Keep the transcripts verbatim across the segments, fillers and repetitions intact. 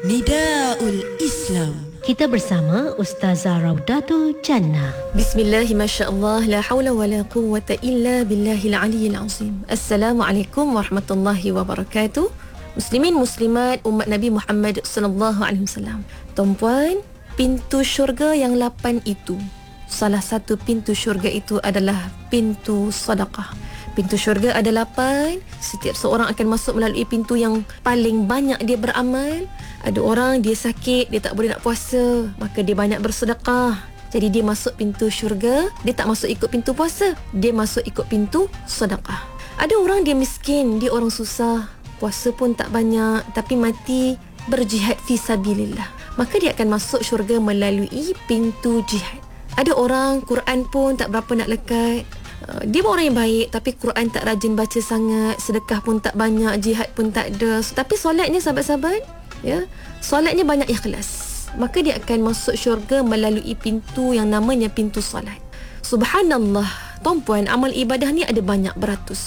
Nidaul Islam. Kita bersama Ustazah Raudatul Jannah. Bismillahirrahmanirrahim. La haula wala quwwata illa billahil aliyyil azim. Assalamualaikum warahmatullahi wabarakatuh. Muslimin muslimat umat Nabi Muhammad sallallahu alaihi wasallam. Tuan-puan, pintu syurga yang lapan itu, salah satu pintu syurga itu adalah pintu sedekah. Pintu syurga ada lapan. Setiap seorang akan masuk melalui pintu yang paling banyak dia beramal. Ada orang dia sakit, dia tak boleh nak puasa, maka dia banyak bersedekah. Jadi dia masuk pintu syurga. Dia tak masuk ikut pintu puasa, dia masuk ikut pintu sedekah. Ada orang dia miskin, dia orang susah, puasa pun tak banyak, tapi mati berjihad fi sabilillah, maka dia akan masuk syurga melalui pintu jihad. Ada orang Quran pun tak berapa nak lekat, dia pun orang yang baik, tapi Quran tak rajin baca sangat, sedekah pun tak banyak, jihad pun tak ada, tapi solatnya sahabat-sahabat, ya, solatnya banyak ikhlas, maka dia akan masuk syurga melalui pintu yang namanya pintu solat. Subhanallah, tuan-puan, amal ibadah ni ada banyak beratus,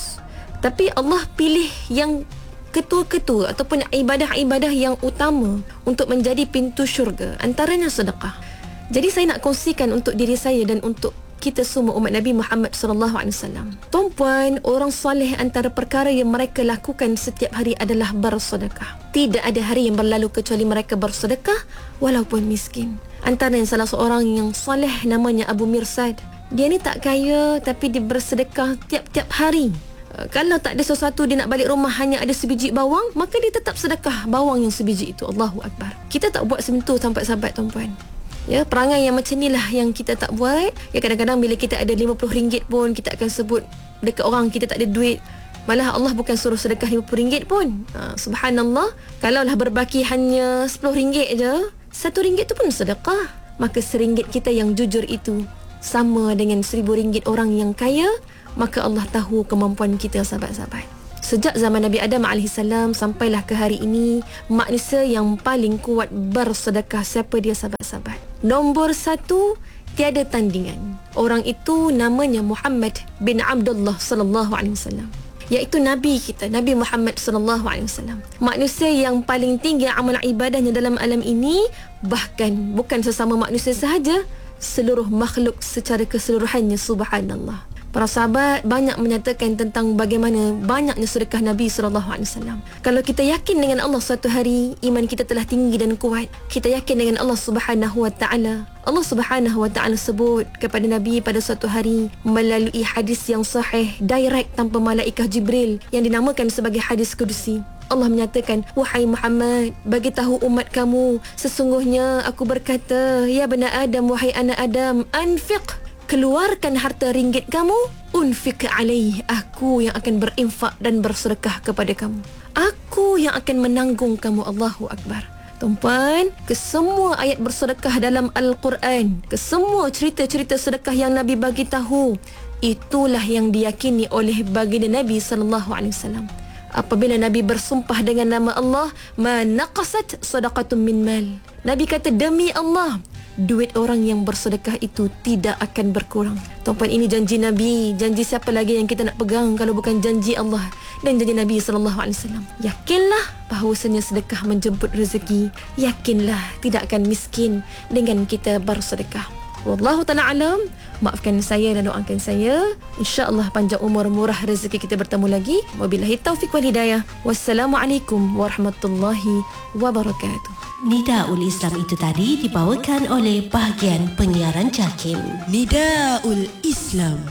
tapi Allah pilih yang ketua-ketua ataupun ibadah-ibadah yang utama untuk menjadi pintu syurga, antaranya sedekah. Jadi saya nak kongsikan untuk diri saya dan untuk kita semua umat Nabi Muhammad sallallahu alaihi wasallam. Tuan-puan, orang soleh antara perkara yang mereka lakukan setiap hari adalah bersedekah. Tidak ada hari yang berlalu kecuali mereka bersedekah walaupun miskin. Antara yang salah seorang yang soleh namanya Abu Mirsad. Dia ni tak kaya tapi dia bersedekah tiap-tiap hari. Kalau tak ada sesuatu dia nak balik rumah hanya ada sebiji bawang, maka dia tetap sedekah bawang yang sebiji itu. Allahu Akbar. Kita tak buat sebentu sahabat-sahabat, tuan-puan. Ya, perangai yang macam inilah yang kita tak buat. Ya, kadang-kadang bila kita ada lima puluh ringgit pun kita akan sebut dekat orang kita tak ada duit. Malah Allah bukan suruh sedekah lima puluh ringgit pun. Ha, subhanallah, kalaulah berbaki hanya sepuluh ringgit je, satu ringgit tu pun sedekah. Maka seringgit kita yang jujur itu sama dengan seribu ringgit orang yang kaya. Maka Allah tahu kemampuan kita, sahabat-sahabat. Sejak zaman Nabi Adam alaihissalam sampailah ke hari ini, manusia yang paling kuat bersedekah, siapa dia, sahabat-sahabat? Nombor satu, tiada tandingan. Orang itu namanya Muhammad bin Abdullah sallallahu alaihi wasallam, iaitu Nabi kita, Nabi Muhammad sallallahu alaihi wasallam. Manusia yang paling tinggi amal ibadahnya dalam alam ini, bahkan bukan sesama manusia sahaja, seluruh makhluk secara keseluruhannya. Subhanallah. Para sahabat banyak menyatakan tentang bagaimana banyaknya sedekah Nabi sallallahu alaihi wasallam. Kalau kita yakin dengan Allah suatu hari, iman kita telah tinggi dan kuat. Kita yakin dengan Allah Subhanahu wa taala. Allah Subhanahu wa taala sebut kepada Nabi pada suatu hari melalui hadis yang sahih, direct tanpa malaikat Jibril, yang dinamakan sebagai hadis kudusi. Allah menyatakan, wahai Muhammad, bagi tahu umat kamu, sesungguhnya aku berkata, ya bani Adam, wahai anak Adam, anfiq, keluarkan harta ringgit kamu, unfiq alaih, aku yang akan berinfak dan bersedekah kepada kamu. Aku yang akan menanggung kamu. Allahu Akbar. Tuan-puan, ke semua ayat bersedekah dalam Al-Quran, ke semua cerita-cerita sedekah yang Nabi bagi tahu, itulah yang diyakini oleh baginda Nabi sallallahu alaihi wasallam. Apabila Nabi bersumpah dengan nama Allah, ma naqasat sadaqatun min mal, Nabi kata, demi Allah, duit orang yang bersedekah itu tidak akan berkurang. Tuan-puan, ini janji Nabi. Janji siapa lagi yang kita nak pegang kalau bukan janji Allah dan janji Nabi sallallahu alaihi wasallam. Yakinlah bahawasanya sedekah menjemput rezeki. Yakinlah tidak akan miskin dengan kita bersedekah. Wallahu ta'ala alam. Maafkan saya dan doakan saya, insya-Allah panjang umur, murah rezeki, kita bertemu lagi. Wabillahi taufiq wal hidayah. Wassalamualaikum warahmatullahi wabarakatuh. Nidaul Islam itu tadi dibawakan oleh bahagian penyiaran JAKIM. Nidaul Islam.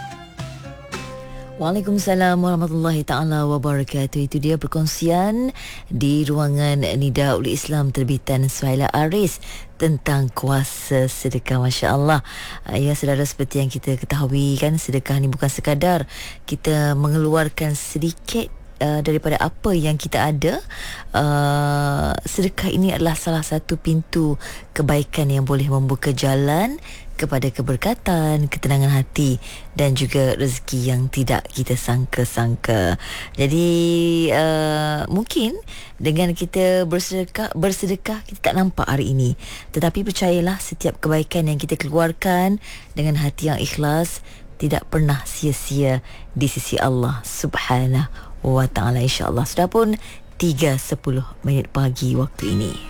Waalaikumsalam warahmatullahi ta'ala wabarakatuh. Itu dia perkongsian di ruangan Nidaul Islam terbitan Suhaila Aris tentang kuasa sedekah. Masya Allah. Ya saudara, seperti yang kita ketahui kan, sedekah ni bukan sekadar kita mengeluarkan sedikit Uh, daripada apa yang kita ada. uh, Sedekah ini adalah salah satu pintu kebaikan yang boleh membuka jalan kepada keberkatan, ketenangan hati dan juga rezeki yang tidak kita sangka-sangka. Jadi uh, mungkin dengan kita bersedekah, bersedekah kita tak nampak hari ini, tetapi percayalah, setiap kebaikan yang kita keluarkan dengan hati yang ikhlas tidak pernah sia-sia di sisi Allah Subhanahu wa ta'ala, insya-Allah. Sudah pun tiga sepuluh minit pagi waktu ini.